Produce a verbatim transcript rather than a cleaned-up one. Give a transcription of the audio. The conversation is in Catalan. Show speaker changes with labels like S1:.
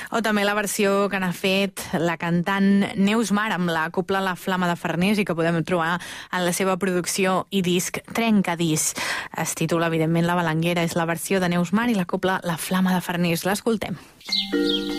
S1: O també la versió que n'ha fet la cantant Neus Mar amb la cobla La Flama de Farners i que podem trobar en la seva producció i disc Trencadís. Es titula, evidentment, La Balanguera, és la versió de Neus Mar i la cobla La Flama de Farners. L'escoltem.